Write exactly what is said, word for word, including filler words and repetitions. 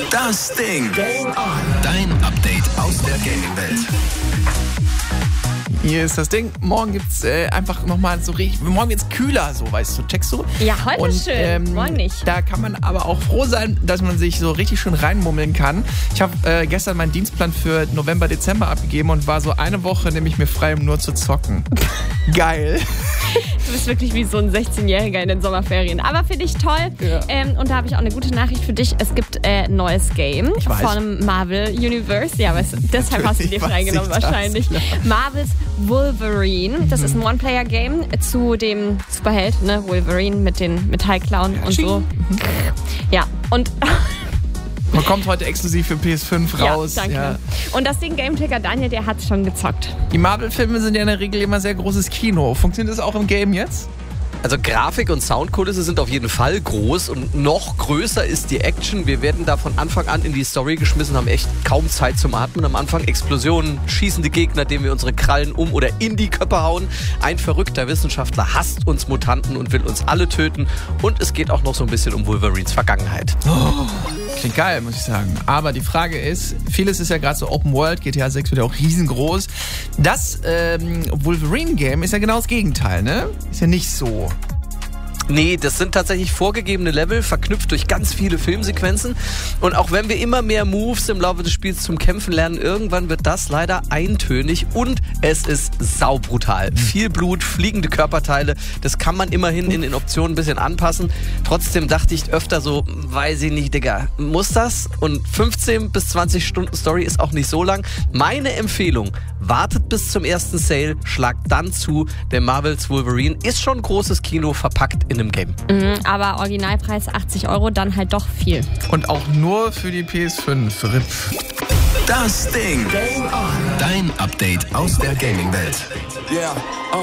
Das Ding. Game on. Dein Update aus der Gaming-Welt. Hier ist das Ding. Morgen gibt's äh, einfach nochmal so richtig. Morgen wird's kühler, so, weißt du, checkst du? Ja, heute Und, schön, ähm, morgen nicht. Da kann man aber auch froh sein, dass man sich so richtig schön reinmummeln kann. Ich habe äh, gestern meinen Dienstplan für November, Dezember abgegeben und war so eine Woche nämlich mir frei, um nur zu zocken. Geil. Du bist wirklich wie so ein sechzehnjähriger in den Sommerferien. Aber finde ich toll. Ja. Ähm, und da habe ich auch eine gute Nachricht für dich. Es gibt äh, ein neues Game Ich weiß. von Marvel Universe. Ja, weißt du, deshalb hast du dir Natürlich reingenommen weiß ich das, wahrscheinlich. ja. Marvels Wolverine. Das ist ein One-Player-Game zu dem Superheld, ne? Wolverine mit den Metallklauen und so. Ja, und... Man kommt heute exklusiv für P S fünf raus. Ja, danke. Ja. Und das Ding Game-Ticker Daniel, der hat schon gezockt. Die Marvel-Filme sind ja in der Regel immer sehr großes Kino. Funktioniert das auch im Game jetzt? Also Grafik und Soundkulisse sind auf jeden Fall groß und noch größer ist die Action. Wir werden da von Anfang an in die Story geschmissen, haben echt kaum Zeit zum Atmen. Am Anfang Explosionen, schießende Gegner, denen wir unsere Krallen um oder in die Köpfe hauen. Ein verrückter Wissenschaftler hasst uns Mutanten und will uns alle töten. Und es geht auch noch so ein bisschen um Wolverines Vergangenheit. Oh, klingt geil, muss ich sagen. Aber die Frage ist, vieles ist ja gerade so Open World, G T A sechs wird ja auch riesengroß. Das ähm, Wolverine-Game ist ja genau das Gegenteil, ne? Ist ja nicht so. Nee, das sind tatsächlich vorgegebene Level, verknüpft durch ganz viele Filmsequenzen. Und auch wenn wir immer mehr Moves im Laufe des Spiels zum Kämpfen lernen, irgendwann wird das leider eintönig und es ist saubrutal. Viel Blut, fliegende Körperteile, das kann man immerhin in den Optionen ein bisschen anpassen. Trotzdem dachte ich öfter so, weiß ich nicht, Digga, muss das? Und fünfzehn bis zwanzig Stunden Story ist auch nicht so lang. Meine Empfehlung, wartet bis zum ersten Sale, schlagt dann zu, denn Marvels Wolverine ist schon großes Kino verpackt in einem Game. Mhm, aber Originalpreis achtzig Euro, dann halt doch viel. Und auch nur für die P S fünf. R I P. Das Ding. Game on. Dein Update aus der Gaming-Welt. Yeah. Uh.